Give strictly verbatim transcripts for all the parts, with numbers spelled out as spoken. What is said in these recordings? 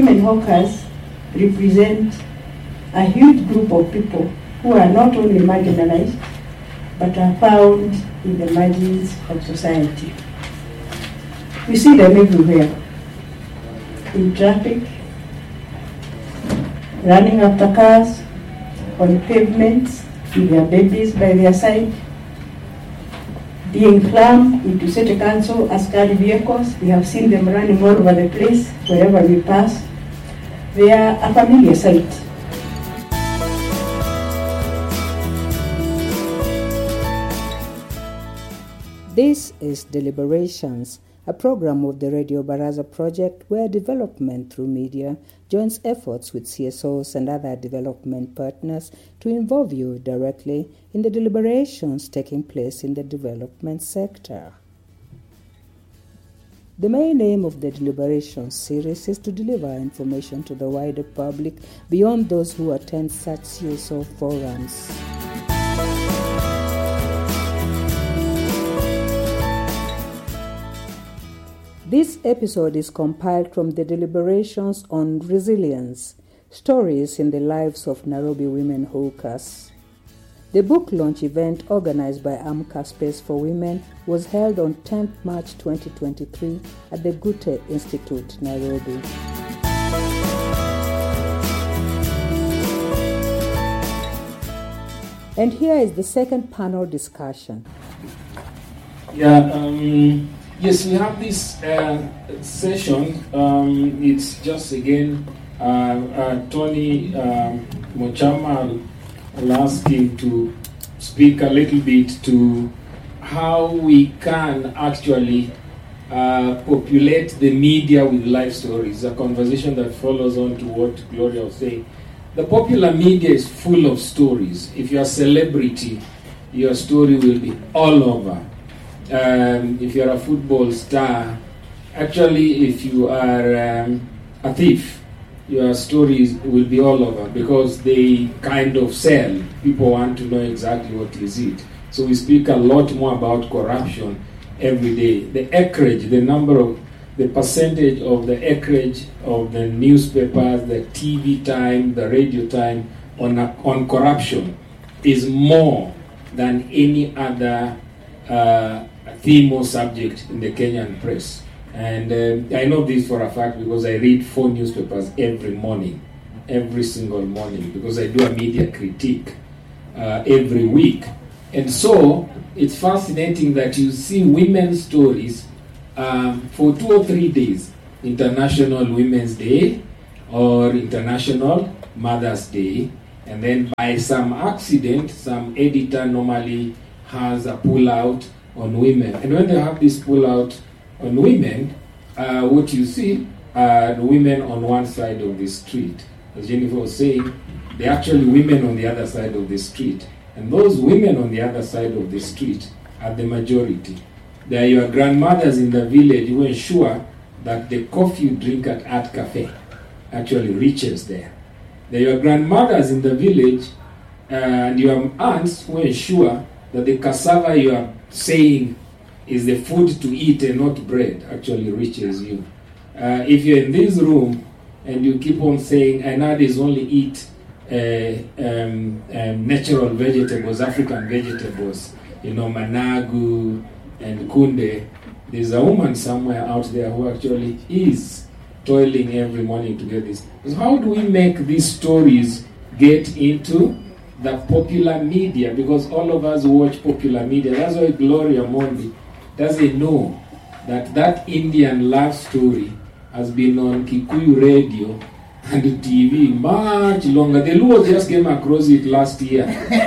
women hawkers represent a huge group of people who are not only marginalized, but are found in the margins of society. We see them everywhere, in traffic, running after cars, on pavements, with their babies by their side, being crammed into city council askari vehicles. We have seen them running all over the place, wherever we pass. They are a familiar sight. This is Deliberations, a program of the Radio Baraza project where development through media joins efforts with C S Os and other development partners to involve you directly in the deliberations taking place in the development sector. The main aim of the Deliberations series is to deliver information to the wider public beyond those who attend such C S O forums. This episode is compiled from the Deliberations on Resilience, Stories in the Lives of Nairobi Women Hawkers. The book launch event organized by Amka Space for Women was held on tenth March twenty twenty-three at the Gute Institute, Nairobi. And here is the second panel discussion. Yeah, um... Yes, we have this uh, session. Um, it's just again, uh, uh, Tony um, Mochama, I'll ask him to speak a little bit to how we can actually uh, populate the media with life stories, a conversation that follows on to what Gloria was saying. The popular media is full of stories. If you're a celebrity, your story will be all over. Um, if you're a football star, actually if you are um, a thief, your stories will be all over because they kind of sell. People want to know exactly what is it. So we speak a lot more about corruption every day. The acreage, the number of, the percentage of the acreage of the newspapers, the T V time, the radio time on, a, on corruption is more than any other uh, theme or subject in the Kenyan press. And uh, I know this for a fact because I read four newspapers every morning, every single morning, because I do a media critique uh, every week. And so it's fascinating that you see women's stories um, for two or three days, International Women's Day or International Mother's Day, and then by some accident, some editor normally has a pull-out on women. And when they have this pull-out on women, uh, what you see are the women on one side of the street. As Jennifer was saying, they're actually women on the other side of the street. And those women on the other side of the street are the majority. They are your grandmothers in the village who ensure that the coffee you drink at Art Cafe actually reaches there. They are your grandmothers in the village uh, and your aunts who ensure that the cassava you are saying is the food to eat and not bread actually reaches you. Uh, if you're in this room and you keep on saying, Ainadis only eat uh, um, um, natural vegetables, African vegetables, you know, managu and kunde, there's a woman somewhere out there who actually is toiling every morning to get this. So how do we make these stories get into the popular media? Because all of us watch popular media. That's why Gloria Mondi doesn't know that that Indian love story has been on Kikuyu radio and T V much longer. The Luos just came across it last year.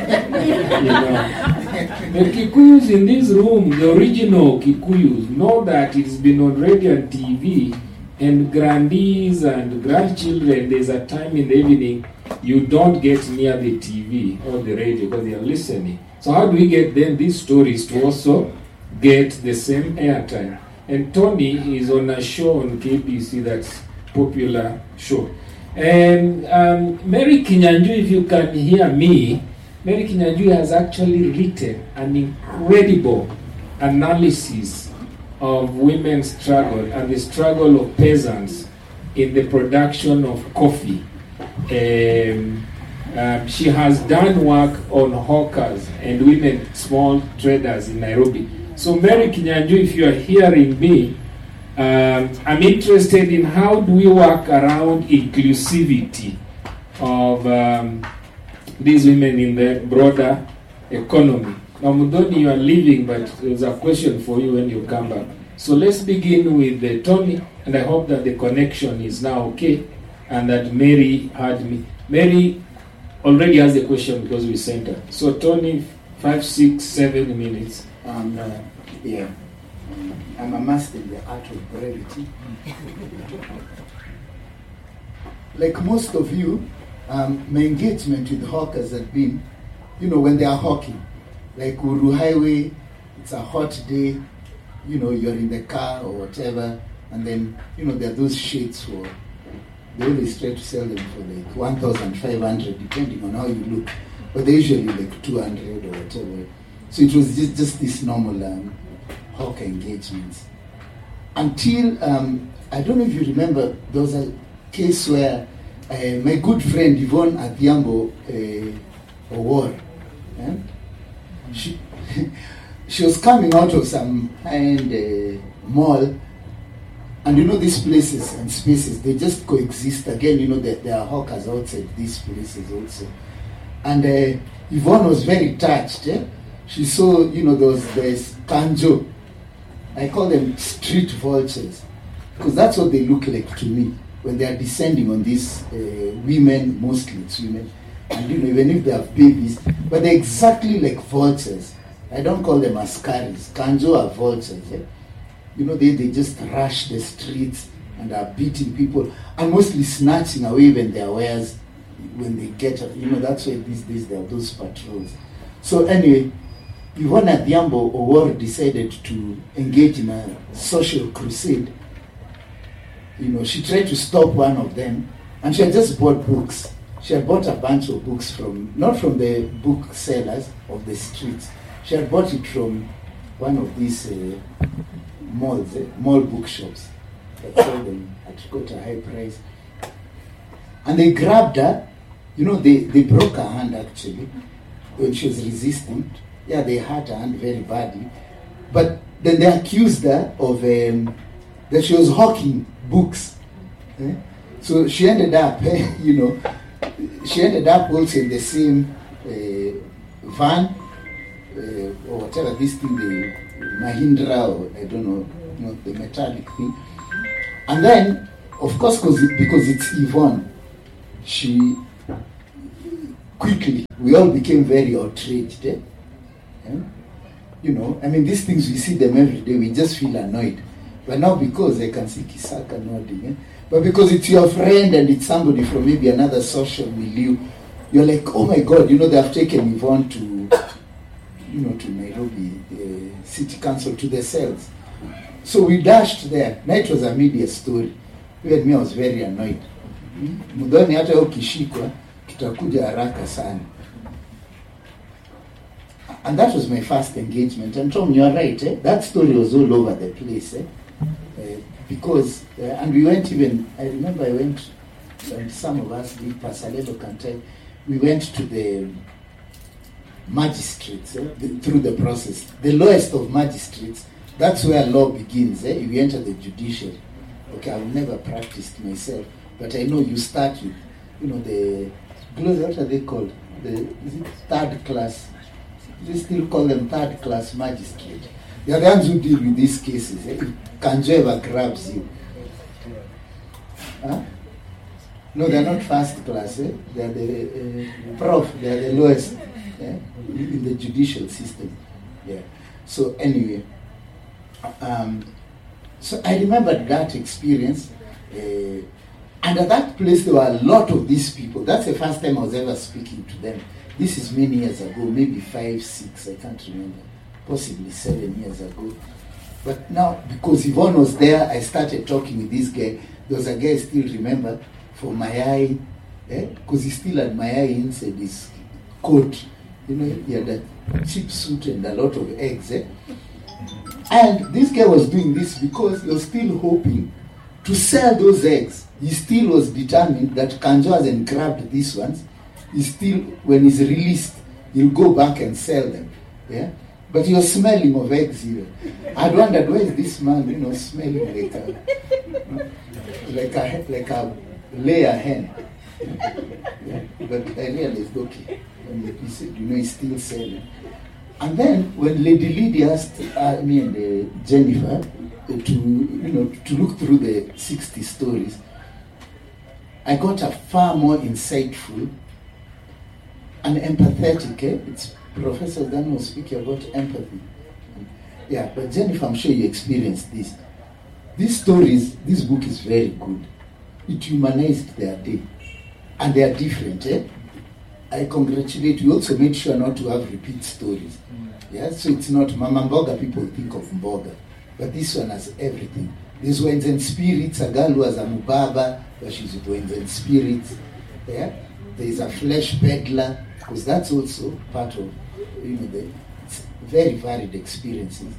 You know. The Kikuyus in this room, the original Kikuyus, know that it's been on radio and T V, and grandees and grandchildren, there's a time in the evening you don't get near the T V or the radio because they are listening. So how do we get then these stories to also get the same airtime? And Tony is on a show on K B C that's popular show. And um, Mary Kinyanjui, if you can hear me, Mary Kinyanjui has actually written an incredible analysis of women's struggle and the struggle of peasants in the production of coffee. Um, um, she has done work on hawkers and women small traders in Nairobi. So Mary Kinyanjui, if you are hearing me, um, I'm interested in how do we work around inclusivity of um, these women in the broader economy. Now, Mudoni, you are leaving, but there's a question for you when you come back. So let's begin with uh, Tony, and I hope that the connection is now okay, and that Mary heard me. Mary already has a question because we sent her. So Tony, five, six, seven minutes. Um, uh, yeah, I'm a master in the art of brevity. Like most of you, um, my engagement with hawkers had been, you know, when they are hawking. Like Uru Highway, it's a hot day, you know, you're in the car or whatever, and then, you know, there are those shades for, they always try to sell them for like one thousand five hundred, depending on how you look, but they're usually like two hundred or whatever. So it was just, just this normal um, hawker engagements. Until, um, I don't know if you remember, there was a case where uh, my good friend Yvonne Adhiambo uh, Owor, eh? she, she was coming out of some high-end uh, mall, and you know these places and spaces, they just coexist. Again, you know, there, there are hawkers outside these places also. And uh, Yvonne was very touched. Eh? She saw, you know, those there's kanjo. I call them street vultures, because that's what they look like to me when they are descending on these uh, women, mostly it's women, and you know, even if they have babies, but they're exactly like vultures. I don't call them askaris. Kanjo are vultures. Eh? You know, they, they just rush the streets and are beating people, and mostly snatching away even their wares when they get, you know, that's why these days there are those patrols. So anyway, Yvonne Adhiambo Owor decided to engage in a social crusade. You know, she tried to stop one of them, and she had just bought books. She had bought a bunch of books from, not from the book sellers of the streets. She had bought it from one of these uh, malls, eh, mall bookshops that sold them at quite a high price. And they grabbed her, you know, they, they broke her hand actually when she was resisting. Yeah, they hurt her hand very badly. But then they accused her of um, that she was hawking books. Eh? So she ended up, eh, you know, she ended up also in the same uh, van uh, or whatever this thing, the Mahindra or I don't know, you know, the metallic thing. And then, of course, cause it, because it's Yvonne, she quickly, we all became very outraged. Eh? Yeah? You know, I mean, these things, we see them every day, we just feel annoyed. But now because I can see Kisaka nodding, eh? But because it's your friend and it's somebody from maybe another social milieu, you're like, oh my God, you know, they have taken Yvonne to, you know, to Nairobi uh, City Council, to the cells. So we dashed there. Now it was a media story. Even me, I was very annoyed. Mudhoni hata ukishikwa, tutakuja haraka sana. And that was my first engagement. And Tom, you are right, eh? That story was all over the place. Eh? Uh, because, uh, and we went even, I remember I went, and some of us, the Pasalelo can tell, we went to the magistrates eh? the, through the process. The lowest of magistrates, that's where law begins. Eh? You enter the judiciary. Okay, I've never practiced myself, but I know you start with, you know, the, what are they called? The is it third class? They still call them third class magistrate. They are the ones who deal with these cases. Eh? If Kanjo ever grabs you. Huh? No, they are not first class. Eh? They are the uh, prof, they are the lowest eh? in the judicial system. Yeah. So anyway, um, so I remembered that experience. Uh, and at that place, there were a lot of these people. That's the first time I was ever speaking to them. This is many years ago, maybe five, six, I can't remember, possibly seven years ago. But now, because Yvonne was there, I started talking with this guy. There was a guy I still remember, for Mayai, because eh? he still had Mayai inside his coat. You know, he had a cheap suit and a lot of eggs. Eh? And this guy was doing this because he was still hoping to sell those eggs, he still was determined that Kanjo hasn't grabbed these ones. He still, when he's released, he'll go back and sell them. Yeah, but he was smelling of eggs even. I wondered, where is this man, you know, smelling like a like a like a layer hen. Yeah, but I realized, okay, when he said, you know, he's still selling. And then when Lady Lydia asked uh, me and uh, Jennifer uh, to, you know, to look through the sixty stories, I got a far more insightful and empathetic. Eh? It's Professor Dan was speaking about empathy. Yeah, but Jennifer, I'm sure you experienced this. These stories, this book is very good. It humanized their day. And they are different. Eh? I congratulate you. Also made sure not to have repeat stories. Yeah, so it's not Mama Mboga, people think of Mboga. But this one has everything. There's Winds and Spirits, a girl who has a Mubaba, where she's with Winds and Spirits. Yeah? There's a flesh peddler, because that's also part of, you know, the it's very varied experiences.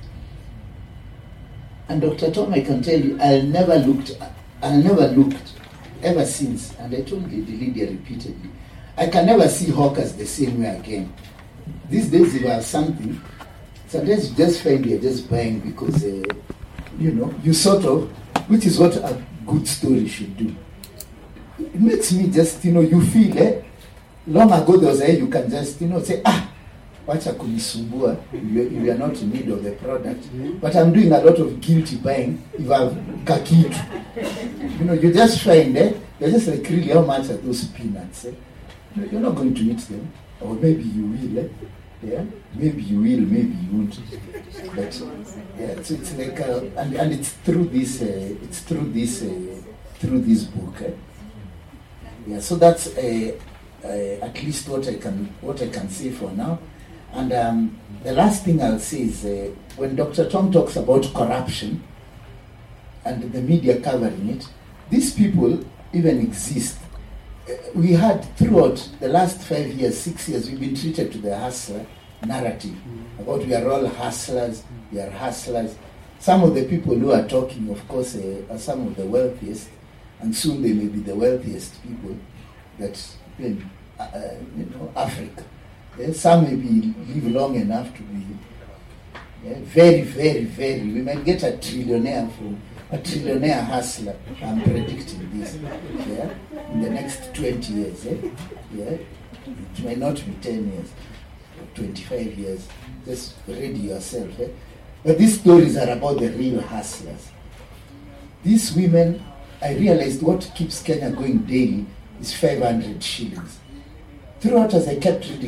And Doctor Tom, I can tell you, I never looked, I never looked, ever since, and I told Lady Lydia repeatedly, I can never see hawkers the same way again. These days, if you have something, sometimes you just find you're just buying because, uh, you know, you sort of, which is what a good story should do. It makes me just, you know, you feel, eh? Long ago there was a, you can just, you know, say, ah, wacha kunisumbua, you are not in need of the product. But I'm doing a lot of guilty buying if I've kakitu. You know, you just find, eh? You're just like, really, how much are those peanuts, eh? You're not going to eat them. Or maybe you will, eh? Yeah? Maybe you will, maybe you won't. But, yeah, so it's like, uh, and, and it's through this, uh, it's through this, uh, through this book, eh? Yeah, so that's uh, uh, at least what I can what I can say for now. And um, the last thing I'll say is uh, when Doctor Tom talks about corruption and the media covering it, these people even exist. Uh, we had throughout the last five years, six years, we've been treated to the hustler narrative about we are all hustlers, we are hustlers. Some of the people who are talking, of course, uh, are some of the wealthiest. And soon they may be the wealthiest people that in uh, you know, Africa. Yeah, some may be live long enough to be yeah, very, very, very. We might get a trillionaire from a trillionaire hustler. I'm predicting this. Yeah, in the next twenty years. Eh? Yeah, it may not be ten years, or twenty-five years. Just ready yourself. Eh? But these stories are about the real hustlers. These women. I realized what keeps Kenya going daily is five hundred shillings. Throughout, as I kept reading